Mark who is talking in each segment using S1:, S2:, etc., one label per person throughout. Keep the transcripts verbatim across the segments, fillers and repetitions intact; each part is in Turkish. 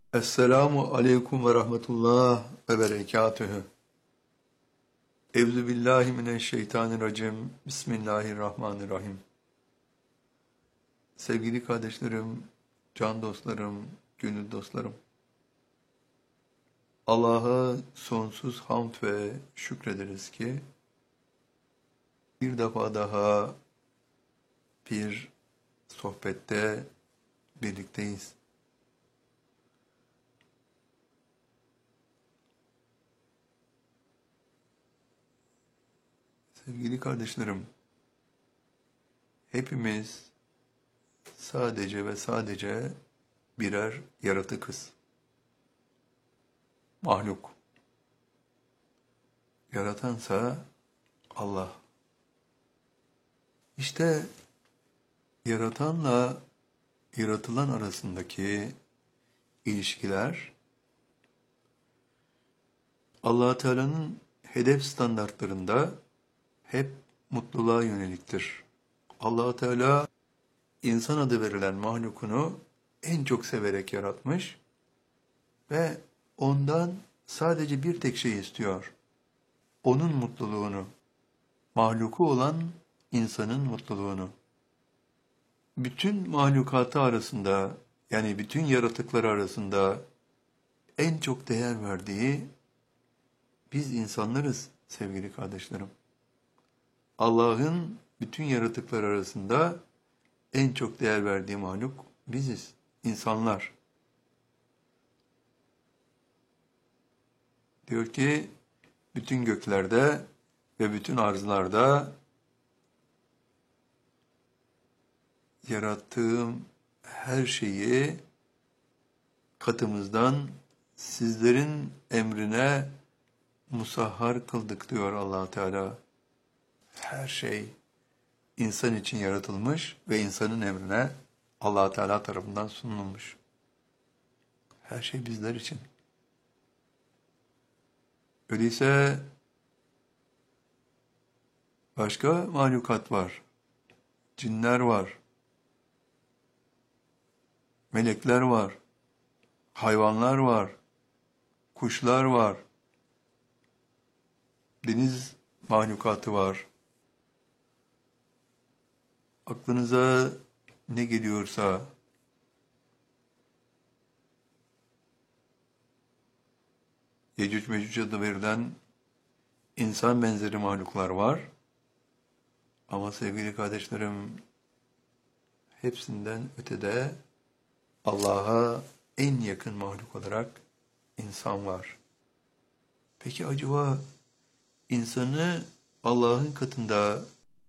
S1: Esselamu aleyküm ve rahmetullah ve berekatühü. Evzu billahi mineşşeytanirracim. Bismillahirrahmanirrahim. Sevgili kardeşlerim, can dostlarım, gönül dostlarım. Allah'a sonsuz hamd ve şükrederiz ki bir defa daha bir sohbette birlikteyiz. Sevgili kardeşlerim, hepimiz sadece ve sadece birer yaratıkız. Mahluk. Yaratansa Allah. İşte yaratanla yaratılan arasındaki ilişkiler Allah Teala'nın hedef standartlarında hep mutluluğa yöneliktir. Allah Teala insan adı verilen mahlukunu en çok severek yaratmış ve ondan sadece bir tek şey istiyor. Onun mutluluğunu, mahluku olan insanın mutluluğunu. Bütün mahlukatı arasında, yani bütün yaratıkları arasında en çok değer verdiği biz insanlarız sevgili kardeşlerim. Allah'ın bütün yaratıklar arasında en çok değer verdiği mahluk biziz, insanlar. Diyor ki, bütün göklerde ve bütün arzlarda yarattığım her şeyi katımızdan sizlerin emrine musahhar kıldık diyor Allah Teala. Her şey insan için yaratılmış ve insanın emrine Allah Teala tarafından sunulmuş. Her şey bizler için. Öyleyse başka mahlukat var. Cinler var. Melekler var. Hayvanlar var. Kuşlar var. Deniz mahlukatı var. Aklınıza ne geliyorsa Yecüc Mecüc adı verilen insan benzeri mahluklar var. Ama sevgili kardeşlerim, hepsinden ötede Allah'a en yakın mahluk olarak insan var. Peki acaba insanı Allah'ın katında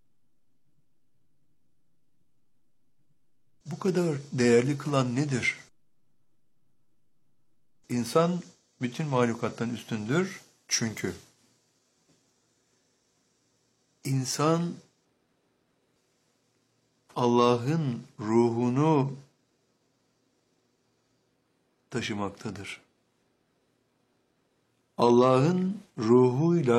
S1: bu kadar değerli kılan nedir? İnsan bütün mahlukattan üstündür çünkü insan Allah'ın ruhunu taşımaktadır. Allah'ın ruhuyla